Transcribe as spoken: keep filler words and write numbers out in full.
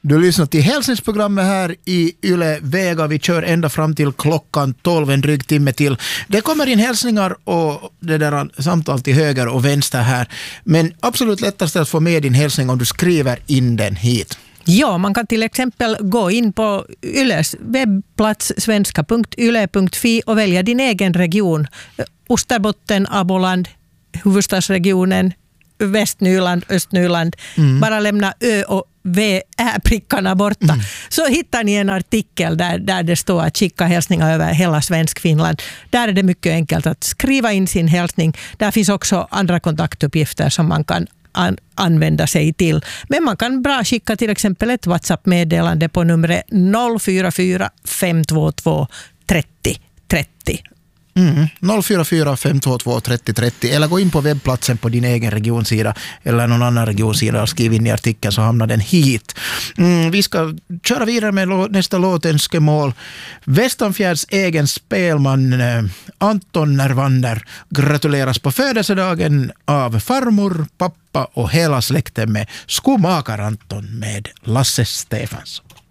Du lyssnar till hälsningsprogrammet här i Yle Vega. Vi kör ända fram till klockan tolv, en dryg timme till. Det kommer in hälsningar och det där samtal till höger och vänster här. Men absolut lättast att få med din hälsning om du skriver in den hit. Ja, man kan till exempel gå in på Yles webbplats svenska punkt yle punkt fi och välja din egen region. Österbotten, Aboland, huvudstadsregionen, Västnyland, Östnyland. Mm. Bara lämna Ö och V Ä-prickarna borta. Mm. Så hittar ni en artikel där, där det står att skicka hälsningar över hela svensk Finland. Där är det mycket enkelt att skriva in sin hälsning. Där finns också andra kontaktuppgifter som man kan an- använda sig till. Men man kan bra skicka till exempel ett WhatsApp-meddelande på numret noll fyra fyra fem två två trettio trettio. Mm. noll fyra fyra fem två två trettio trettio eller gå in på webbplatsen på din egen regionsida eller någon annan regionsida och skriv in i artikeln så hamnar den hit. Mm, vi ska köra vidare med lå- nästa låtönskemål. Västanfjärds egen spelman eh, Anton Nervander gratuleras på födelsedagen av farmor, pappa och hela släkten med skomakar Anton med Lasse Stefansson.